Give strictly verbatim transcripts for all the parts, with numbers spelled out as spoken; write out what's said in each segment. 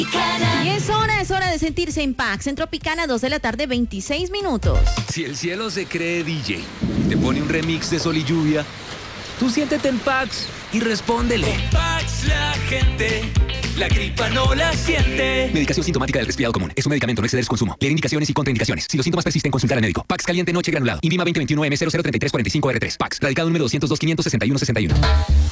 Y es hora, es hora de sentirse en Pax. En Tropicana, dos de la tarde, veintiséis minutos. Si el cielo se cree D J, te pone un remix de Sol y Lluvia, tú siéntete en Pax y respóndele. Con Pax la gente, la gripa no la siente. Medicación sintomática del resfriado común. Es un medicamento, no exceder su consumo. Leer indicaciones y contraindicaciones. Si los síntomas persisten, consultar al médico. Pax caliente noche granulado. Invima veinte veintiuno M cero cero treinta y tres cuarenta y cinco R tres. Pax. Radicado número doscientos dos quinientos sesenta y uno sesenta y uno.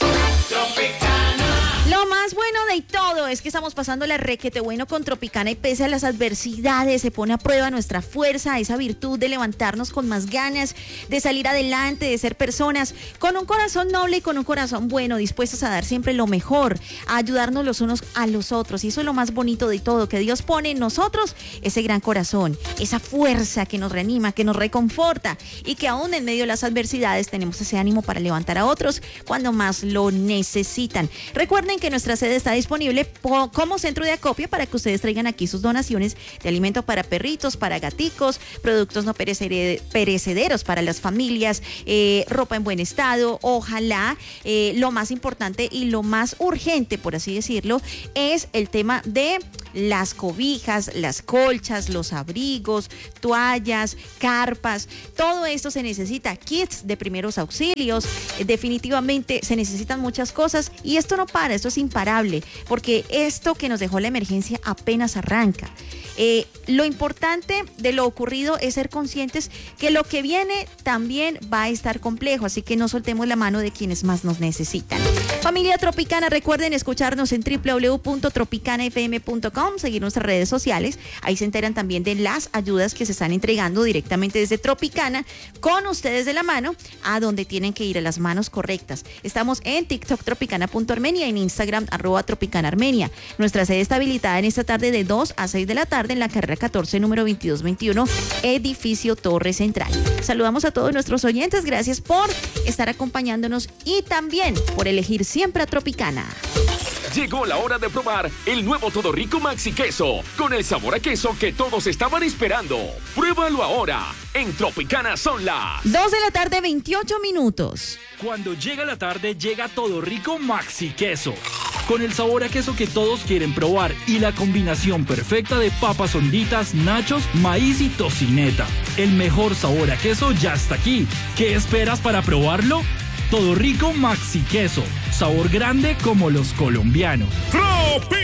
Lo más bueno de todo es que estamos pasando la requete bueno con Tropicana y pese a las adversidades se pone a prueba nuestra fuerza, esa virtud de levantarnos con más ganas, de salir adelante, de ser personas con un corazón noble y con un corazón bueno, dispuestos a dar siempre lo mejor, a ayudarnos los unos a los otros. Y eso es lo más bonito de todo, que Dios pone en nosotros ese gran corazón, esa fuerza que nos reanima, que nos reconforta y que aún en medio de las adversidades tenemos ese ánimo para levantar a otros cuando más lo necesitan. Recuerden que nuestra sede está disponible po- como centro de acopio para que ustedes traigan aquí sus donaciones de alimento para perritos, para gaticos, productos no perecere- perecederos para las familias, eh, ropa en buen estado. Ojalá, eh, lo más importante y lo más urgente, por así decirlo, es el tema de las cobijas, las colchas, los abrigos, toallas, carpas. Todo esto se necesita, kits de primeros auxilios. Eh, definitivamente se necesitan muchas cosas y esto no para, esto es imparable, porque esto que nos dejó la emergencia apenas arranca. Eh, lo importante de lo ocurrido es ser conscientes que lo que viene también va a estar complejo, así que no soltemos la mano de quienes más nos necesitan. Familia Tropicana, recuerden escucharnos en doble u doble u doble u punto tropicana f m punto com, seguir nuestras redes sociales, ahí se enteran también de las ayudas que se están entregando directamente desde Tropicana, con ustedes de la mano, a donde tienen que ir, a las manos correctas. Estamos en TikTok tropicana punto armenia, en Instagram arroba tropicana armenia. Nuestra sede está habilitada en esta tarde de dos a seis de la tarde en la carrera catorce, número veintidós veintiuno, edificio Torre Central. Saludamos a todos nuestros oyentes, gracias por estar acompañándonos y también por elegir siempre a Tropicana. Llegó la hora de probar el nuevo Todo Rico Maxi Queso, con el sabor a queso que todos estaban esperando. Pruébalo ahora. En Tropicana son las dos de la tarde, veintiocho minutos. Cuando llega la tarde, llega Todo Rico Maxi Queso, con el sabor a queso que todos quieren probar y la combinación perfecta de papas honditas, nachos, maíz y tocineta. El mejor sabor a queso ya está aquí. ¿Qué esperas para probarlo? Todo Rico Maxi Queso, sabor grande como los colombianos.